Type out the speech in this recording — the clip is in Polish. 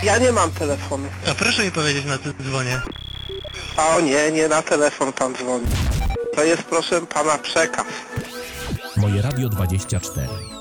Ja nie mam telefonu. A proszę mi powiedzieć, na co dzwonię. A o nie, nie na telefon pan dzwoni. To jest, proszę pana, przekaz. Moje Radio 24.